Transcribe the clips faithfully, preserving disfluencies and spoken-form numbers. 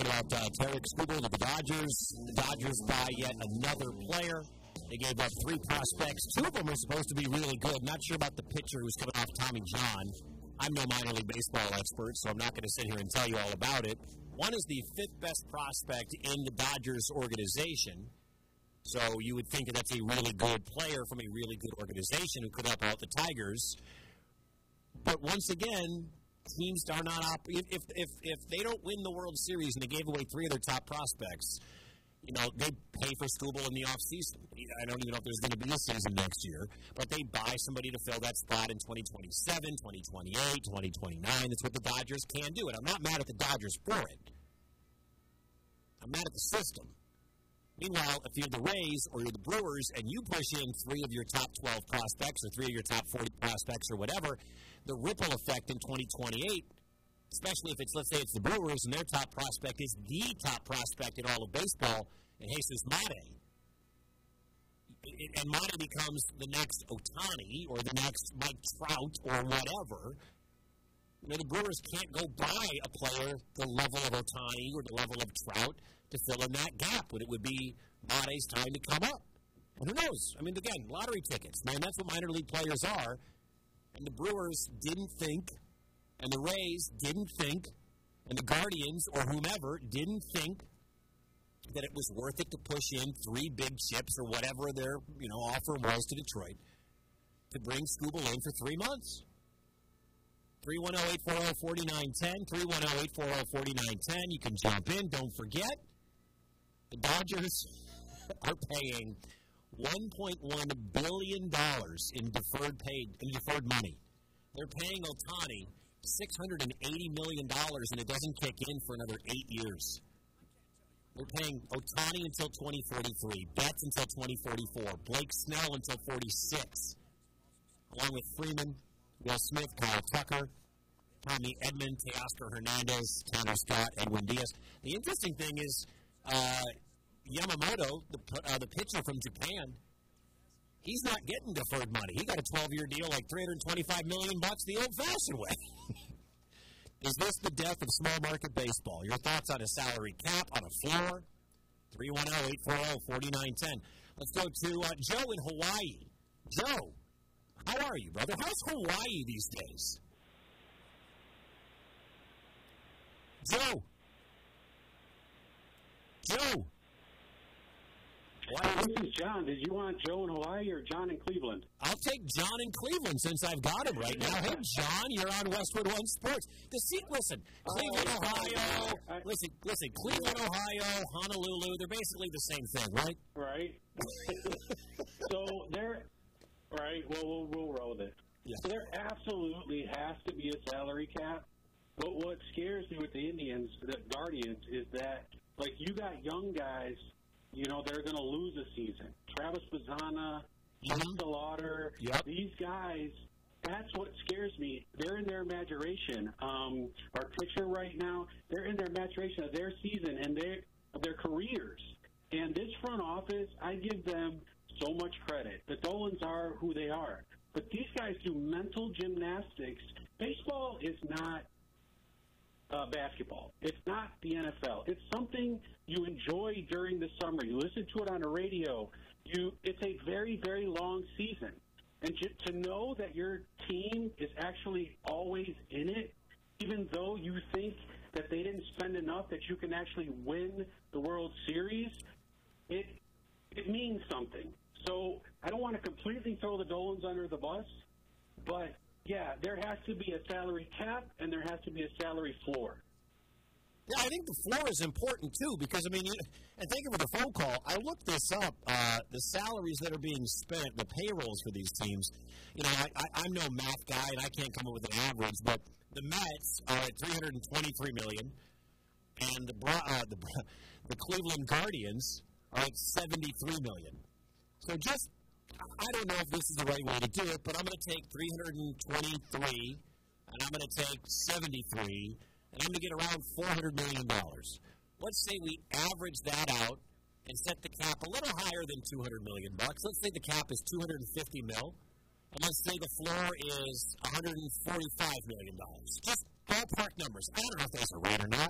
about uh, Tarek Skubal to the Dodgers. The Dodgers buy yet another player. They gave up three prospects. Two of them are supposed to be really good. Not sure about the pitcher who's coming off Tommy John. I'm no minor league baseball expert, so I'm not going to sit here and tell you all about it. One is the fifth best prospect in the Dodgers organization. So you would think that that's a really good player from a really good organization who could help out the Tigers. But once again, teams are not op- if, if if if they don't win the World Series and they gave away three of their top prospects, you know, they pay for Skubal in the offseason. I don't even know if there's going to be a season next year, but they buy somebody to fill that spot in twenty twenty-seven, twenty twenty-eight, twenty twenty-nine. That's what the Dodgers can do. And I'm not mad at the Dodgers for it. I'm mad at the system. Meanwhile, if you're the Rays or you're the Brewers and you push in three of your top twelve prospects or three of your top forty prospects or whatever, the ripple effect in twenty twenty-eight, especially if it's, let's say it's the Brewers and their top prospect is the top prospect in all of baseball, and Jesus Mate. And Mate becomes the next Ohtani or the next Mike Trout or whatever. You know, the Brewers can't go buy a player the level of Ohtani or the level of Trout to fill in that gap when it would be Mate's time to come up. And who knows? I mean, again, lottery tickets, man, that's what minor league players are. And the Brewers didn't think, and the Rays didn't think, and the Guardians or whomever didn't think that it was worth it to push in three big chips or whatever their, you know, offer was to Detroit to bring Skubal in for three months. three one zero, eight four zero, four nine one zero, three one zero, eight four zero, four nine one zero. You can jump in. Don't forget, the Dodgers are paying one point one billion dollars in deferred paid in deferred money. They're paying Ohtani six hundred eighty million dollars, and it doesn't kick in for another eight years. They're paying Ohtani until twenty forty-three, Betts until twenty forty-four, Blake Snell until forty-six, along with Freeman, Will Smith, Kyle Tucker, Tommy Edman, Teoscar Hernandez, Tanner Scott, Edwin Diaz. The interesting thing is uh, Yamamoto, the, uh, the pitcher from Japan, he's not getting deferred money. He got a twelve-year deal, like three hundred twenty-five million dollars bucks the old-fashioned way. Is this the death of small market baseball? Your thoughts on a salary cap, on a floor? three one zero, eight four zero, four nine one zero. Let's go to uh, Joe in Hawaii. Joe, how are you, brother? How's Hawaii these days? Joe. Joe. Wow, this is John. Did you want Joe in Hawaii or John in Cleveland? I'll take John in Cleveland since I've got him right now. Hey, John, you're on Westwood One Sports. The seat, listen, Cleveland, uh, Ohio. I, I, listen, listen, Cleveland, Ohio, Honolulu. They're basically the same thing, right? Right. So they're right. Well, we'll we'll roll with it. Yeah. So there absolutely has to be a salary cap. But what scares me with the Indians, the Guardians, is that like you got young guys. You know, they're going to lose a season. Travis Bazzana, Justin Lauder, yep. These guys, that's what scares me. They're in their maturation. Um, our pitcher right now, they're in their maturation of their season and their, of their careers. And this front office, I give them so much credit. The Dolans are who they are. But these guys do mental gymnastics. Baseball is not Uh, basketball. It's not the N F L. It's something you enjoy during the summer. You listen to it on the radio. You, it's a very, very long season. And to, to know that your team is actually always in it, even though you think that they didn't spend enough that you can actually win the World Series, it it means something. So I don't want to completely throw the Dolans under the bus, but yeah, there has to be a salary cap, and there has to be a salary floor. Yeah, I think the floor is important, too, because, I mean, you, and thank you for the phone call. I looked this up, uh, the salaries that are being spent, the payrolls for these teams. You know, I, I, I'm no math guy, and I can't come up with an average, but the Mets are at three hundred twenty-three million dollars, and the, uh, the, the Cleveland Guardians are at seventy-three million dollars. So just I don't know if this is the right way to do it, but I'm going to take three hundred twenty-three, and I'm going to take seventy-three, and I'm going to get around four hundred million dollars. Let's say we average that out and set the cap a little higher than two hundred million dollars bucks. Let's say the cap is two hundred fifty mil, and let's say the floor is one hundred forty-five million dollars. Just ballpark numbers. I don't know if those are right or not,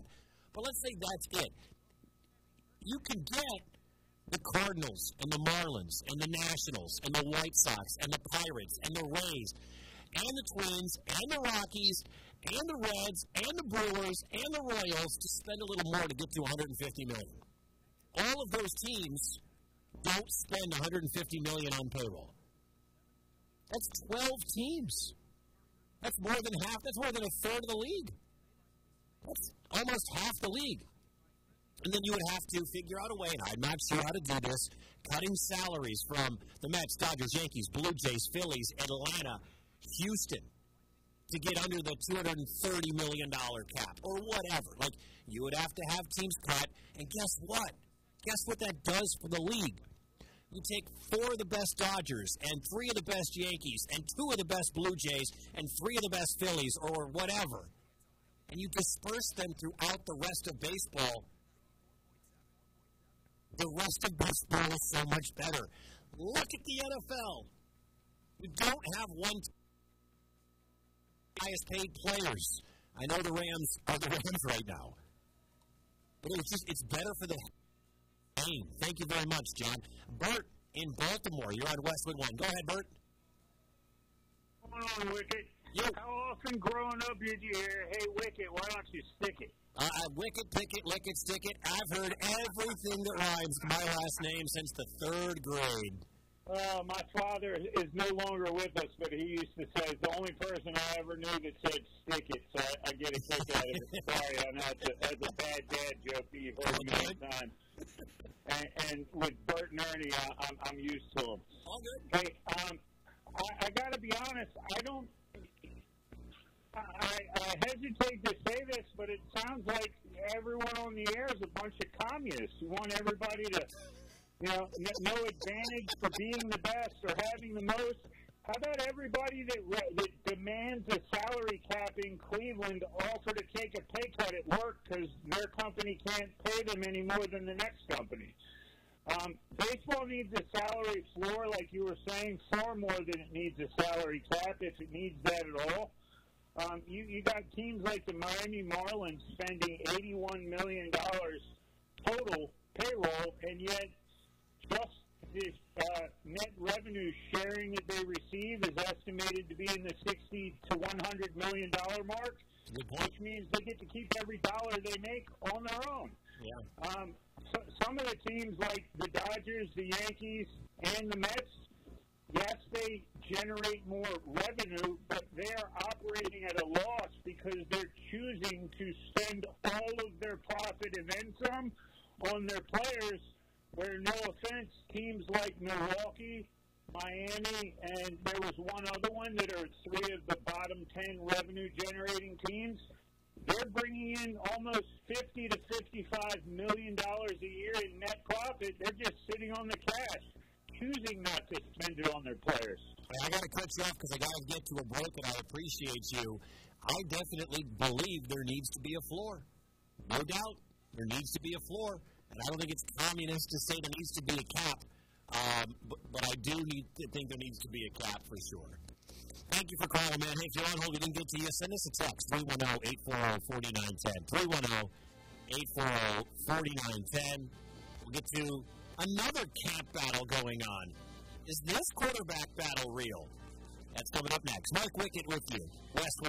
But let's say that's it. You can get the Cardinals and the Marlins and the Nationals and the White Sox and the Pirates and the Rays and the Twins and the Rockies and the Reds and the Brewers and the Royals to spend a little more to get to one hundred fifty million dollars. All of those teams don't spend one hundred fifty million dollars on payroll. That's twelve teams. That's more than half. That's more than a third of the league. That's almost half the league. And then you would have to figure out a way, and I'm not sure how to do this, cutting salaries from the Mets, Dodgers, Yankees, Blue Jays, Phillies, Atlanta, Houston, to get under the two hundred thirty million dollars cap or whatever. Like, you would have to have teams cut, and guess what? Guess what that does for the league? You take four of the best Dodgers and three of the best Yankees and two of the best Blue Jays and three of the best Phillies or whatever, and you disperse them throughout the rest of baseball. The rest of baseball is so much better. Look at the N F L. You don't have one t- highest paid players. I know the Rams are the Rams right now. But it's just, it's better for the game. Thank you very much, John. Bert in Baltimore. You're on Westwood One. Go ahead, Bert. Come on, Wicket. Yo. How often growing up did you hear, hey, Wicket, why don't you stick it? Uh, Wicket, pick it, lick it, stick it. I've heard everything that rhymes my last name since the third grade. Well, my father is no longer with us, but he used to say, the only person I ever knew that said stick it, so I, I get a kick out of it. Sorry, I know that's a, that's a bad dad joke that you've heard me all the time. And, and with Bert and Ernie, I, I'm, I'm used to them. All good. Hey, um, I, I got to be honest, I don't, I, I hesitate to say this, but it sounds like everyone on the air is a bunch of communists who want everybody to, you know, n- no advantage for being the best or having the most. How about everybody that, re- that demands a salary cap in Cleveland offer to take a pay cut at work because their company can't pay them any more than the next company? Um, baseball needs a salary floor, like you were saying, far more than it needs a salary cap, if it needs that at all. Um, you, you got teams like the Miami Marlins spending eighty-one million dollars total payroll, and yet just this uh, net revenue sharing that they receive is estimated to be in the sixty to one hundred million dollars mark, which means they get to keep every dollar they make on their own. Yeah. Um, so, some of the teams like the Dodgers, the Yankees, and the Mets, yes, they generate more revenue, but they are operating at a loss because they're choosing to spend all of their profit and then some on their players, where, no offense, teams like Milwaukee, Miami, and there was one other one that are three of the bottom ten revenue-generating teams, they're bringing in almost fifty to fifty-five million dollars a year in net profit. They're just sitting on the cash, choosing not to spend it on their players. I got to cut you off because I got to get to a break, and I appreciate you. I definitely believe there needs to be a floor. No doubt, there needs to be a floor. And I don't think it's communist to say there needs to be a cap, um, but, but I do need to think there needs to be a cap for sure. Thank you for calling, man. Hey, if you're on hold, we didn't get to you, send us a text, three one zero, eight four zero, four nine one zero, three one zero, eight four zero, four nine one zero. We'll get to another camp battle going on. Is this quarterback battle real? That's coming up next. Mark Wicket with you. Westwood